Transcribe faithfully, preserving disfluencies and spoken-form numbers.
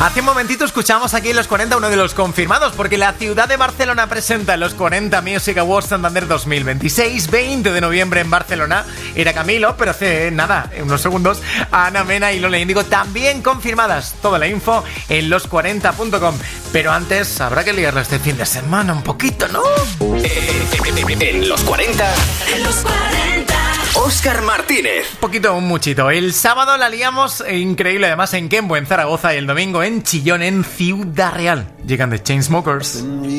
Hace un momentito escuchamos aquí en los cuarenta uno de los confirmados, porque la ciudad de Barcelona presenta los cuarenta Music Awards Santander dos mil veintiséis, veinte de noviembre en Barcelona. Era Camilo, pero hace nada, en unos segundos, Ana Mena y Lola Índigo también confirmadas. Toda la info en los cuarenta punto com. Pero antes habrá que liarla este fin de semana un poquito, ¿no? En los cuarenta. En los cuarenta. Óscar Martínez. Un poquito, un muchito. El sábado la liamos increíble, además en Quembo, en Zaragoza, y el domingo en Chillón, en Ciudad Real. Llegan The Chainsmokers.